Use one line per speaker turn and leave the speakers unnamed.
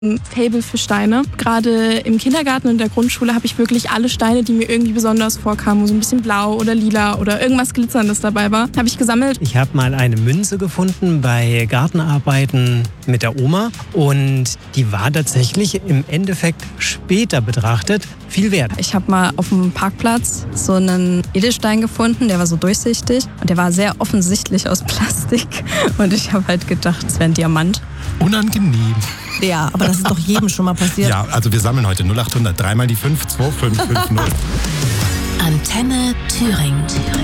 ein Faible für Steine. Gerade im Kindergarten und der Grundschule habe ich wirklich alle Steine, die mir irgendwie besonders vorkamen, wo so ein bisschen blau oder lila oder irgendwas Glitzerndes dabei war, habe ich gesammelt.
Ich habe mal eine Münze gefunden bei Gartenarbeiten mit der Oma und die war tatsächlich im Endeffekt später betrachtet viel wert.
Ich habe mal auf dem Parkplatz so einen Edelstein gefunden, der war so durchsichtig und der war sehr offensichtlich aus Plastik und ich habe halt gedacht, es wäre ein Diamant.
Unangenehm.
Ja, aber das ist doch jedem schon mal passiert.
Ja, also wir sammeln heute 0800 3 mal die 5 2550.
Antenne Thüringen.